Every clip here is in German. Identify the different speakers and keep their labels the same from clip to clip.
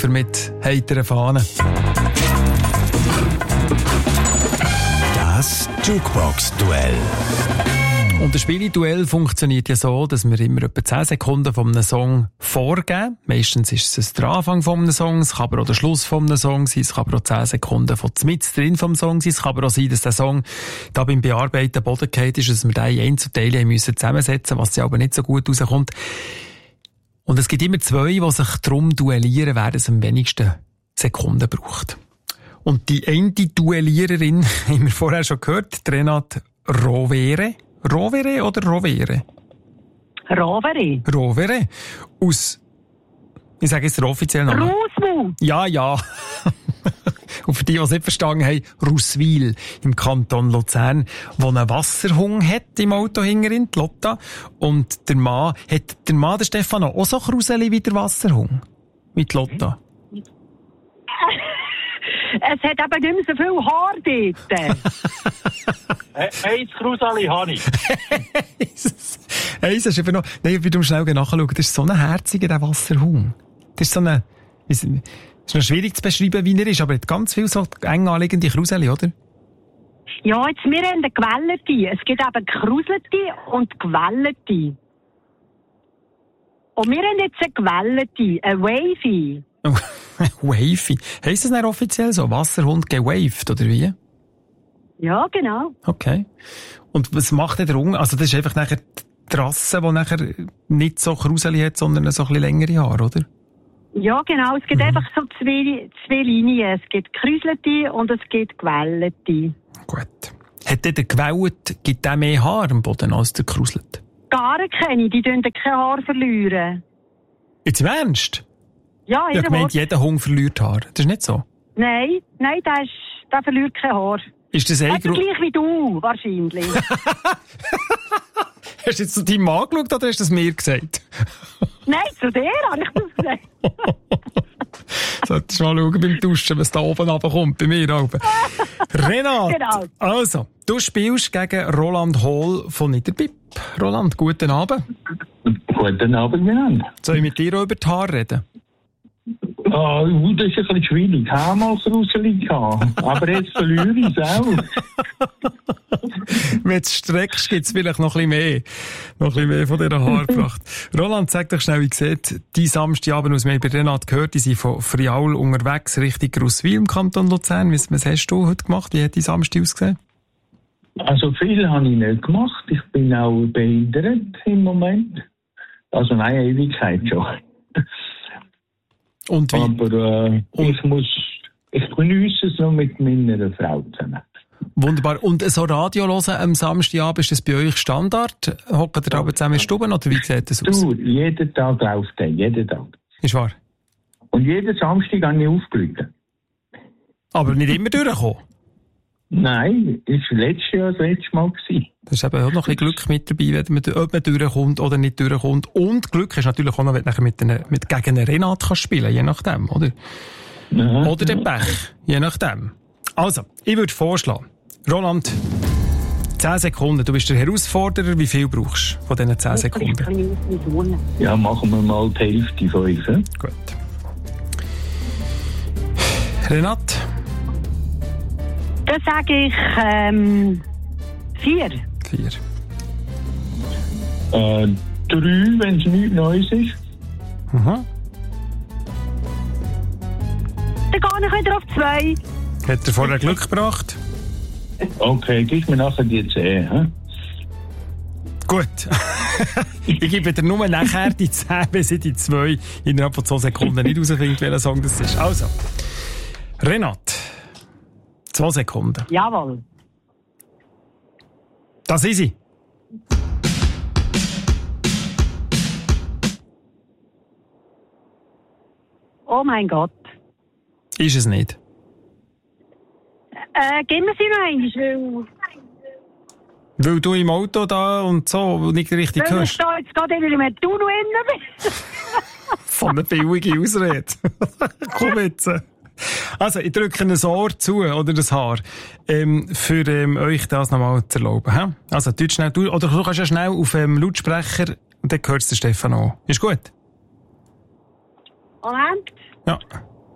Speaker 1: mit heiteren Fahnen.
Speaker 2: Das Jukebox-Duell.
Speaker 1: Und das Spielduell funktioniert ja so, dass wir immer etwa 10 Sekunden von einem Song vorgeben. Meistens ist es der Anfang von einem Song, es kann aber auch der Schluss von einem Song sein, es kann aber auch 10 Sekunden von mitten drin vom Song sein, es kann aber auch sein, dass der Song da beim Bearbeiten Boden gefallen ist, dass wir da in Einzelteile müssen zusammensetzen, was ja aber nicht so gut rauskommt. Und es gibt immer 2, die sich darum duellieren, wer es am wenigsten Sekunden braucht. Und die eine Duelliererin, haben wir vorher schon gehört, Renate Rovere. Rovere oder Rovere?
Speaker 3: Rovere.
Speaker 1: Rovere. Aus, ich sage jetzt den offiziellen Namen.
Speaker 3: Rusmu.
Speaker 1: Ja. Und für die, die es nicht verstanden haben, Russwil im Kanton Luzern, wo einen Wasserhung hat im Auto hinterin, die Lotta. Und der Mann, der Stefano, auch so Kruseli wie der Wasserhung? Mit Lotta?
Speaker 3: Es hat aber nicht mehr so viel Haar dort.
Speaker 4: Eins Kruseli habe ich.
Speaker 1: Eins ist einfach noch... Nein, ich will schnell nachschauen. Das ist so ein herziger, der Wasserhung. Das ist so eine... Es ist noch schwierig zu beschreiben, wie er ist, aber er hat ganz viele so eng anliegende Kruseli, oder?
Speaker 3: Ja, jetzt, wir haben eine Gewellete. Es gibt eben Kruselte und Gewellete. Und wir haben jetzt eine Gewellete, eine Wavy.
Speaker 1: Wavy. Heisst das nicht offiziell so? Wasserhund gewaved, oder wie?
Speaker 3: Ja, genau.
Speaker 1: Okay. Und was macht der Unge? Also das ist einfach nachher die Rasse, die nachher nicht so Kruseli hat, sondern so ein bisschen längere Haare, oder?
Speaker 3: Ja, genau. Es gibt einfach so zwei Linien. Es gibt Kruselte und es gibt Gewellete.
Speaker 1: Gut. Hat der Gewellet, gibt der mehr Haar am Boden als der Kruselte?
Speaker 3: Gar keine. Die tun kein Haar verlieren.
Speaker 1: Jetzt im Ernst?
Speaker 3: Ja,
Speaker 1: ich gemeint, jeder Hund verliert Haar. Das ist nicht so?
Speaker 3: Nein, der verliert kein Haar.
Speaker 1: Ist das
Speaker 3: also gleich wie du, wahrscheinlich.
Speaker 1: Hast du jetzt zu deinem Mann geschaut oder hast du das mir gesagt?
Speaker 3: Nein, zu dir habe ich das gesagt.
Speaker 1: Solltest du mal schauen beim Duschen, was da oben runterkommt, bei mir oben. Renate, genau. Also, du spielst gegen Roland Hall von Niederbipp. Roland, guten Abend.
Speaker 4: Guten Abend, Jan.
Speaker 1: Soll ich mit dir auch über die Haare reden?
Speaker 4: Das ist ein bisschen schwierig. Ich habe mal Kruseli gehabt. Aber jetzt verliere ich es auch.
Speaker 1: Wenn du es streckst, gibt es vielleicht noch ein bisschen mehr von dieser Haarpracht. Roland, sag doch schnell, wie sieht dein Samstagabend aus? Wir haben bei Renate gehört, die sind von Friaul unterwegs Richtung Russwil im Kanton Luzern. Was hast du heute gemacht? Wie hat dein Samstag ausgesehen?
Speaker 4: Also viel habe ich nicht gemacht. Ich bin auch behindert im Moment. Also eine Ewigkeit schon.
Speaker 1: Und wie?
Speaker 4: Aber ich genieße es noch mit meiner Frau zusammen.
Speaker 1: Wunderbar. Und so Radio hören am Samstagabend, ist das bei euch Standard? Hocken ihr aber zusammen in Stuben oder wie sieht das aus?
Speaker 4: Du, jeden Tag läuft der, jeden Tag.
Speaker 1: Ist wahr?
Speaker 4: Und jeden Samstag habe ich aufgelegt.
Speaker 1: Aber nicht immer durchgekommen?
Speaker 4: Nein, das war letztes Jahr das letzte Mal gewesen.
Speaker 1: Das ist eben auch noch ein bisschen Glück mit dabei, ob man durchkommt oder nicht durchkommt. Und Glück ist natürlich auch noch, wenn du nachher gegen einen Renat kannst spielen, je nachdem, oder? Ja, oder den Pech, je nachdem. Also, ich würde vorschlagen, Roland, 10 Sekunden, du bist der Herausforderer, wie viel brauchst du von diesen 10 Sekunden?
Speaker 4: Ja, machen wir mal die Hälfte von uns.
Speaker 1: Gut. Renate?
Speaker 3: Dann sage ich 4.
Speaker 1: 4.
Speaker 4: 3, wenn es nichts Neues ist.
Speaker 1: Aha.
Speaker 3: Dann gehe ich wieder auf 2.
Speaker 1: Hat er vorher Glück gebracht?
Speaker 4: Okay, gib mir nachher die 10. He?
Speaker 1: Gut. Ich gebe dir nur nachher die 10, wenn sie die 2 innerhalb von 2 Sekunden nicht herausfindet, welcher Song das ist. Also, Renate. 2 Sekunden.
Speaker 3: Jawohl.
Speaker 1: Das ist sie.
Speaker 3: Oh mein Gott.
Speaker 1: Ist es nicht?
Speaker 3: Gib mir sie noch einmal,
Speaker 1: Weil du im Auto da und so nicht richtig hörst.
Speaker 3: Weil ich da jetzt gerade in einem Tunnel bin.
Speaker 1: Von einer billigen Ausrede. Komm jetzt. Also, ich drücke ein Ohr zu, oder das Haar, für euch das nochmal zu erlauben. He? Also, schnell, oder du kannst ja schnell auf Lautsprecher und dann hört es der Stefan an. Ist gut?
Speaker 3: Moment.
Speaker 1: Ja.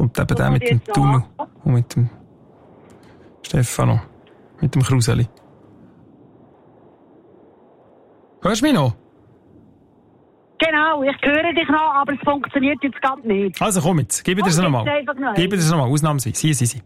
Speaker 1: Und eben der mit dem Tunnel und mit dem Stefano, mit dem Kruseli. Hörst du mich noch?
Speaker 3: Genau, ich höre dich noch, aber es funktioniert jetzt ganz nicht.
Speaker 1: Also komm jetzt, gib dir das nochmal. Gib dir das nochmal, ausnahmsweise. Hier sind sie.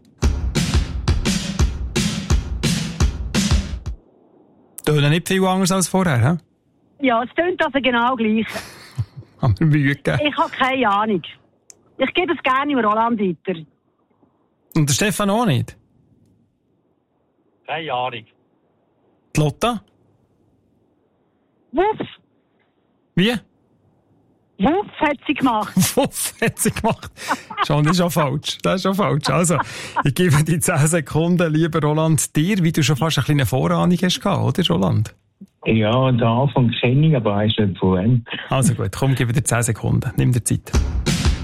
Speaker 1: Tönen nicht viel anders als vorher, hä?
Speaker 3: Ja, es tönt also genau gleich.
Speaker 1: Haben wir Mühe gegeben.
Speaker 3: Ich habe keine Ahnung. Ich gebe es gerne im Roland weiter.
Speaker 1: Und der Stefan auch nicht?
Speaker 5: Keine Ahnung.
Speaker 1: Die Lotta?
Speaker 3: Wuff,
Speaker 1: Wie?
Speaker 3: Wuff hat sie gemacht.
Speaker 1: Wuff hat sie gemacht. Schon, das ist schon falsch. Das ist schon falsch. Also, ich gebe die 10 Sekunden, lieber Roland, dir, wie du schon fast eine kleine Vorahnung hast gehabt, oder Roland?
Speaker 4: Ja, den Anfang kenne ich, aber weiss nicht von wem.
Speaker 1: Also gut, komm, gib dir 10 Sekunden. Nimm dir Zeit.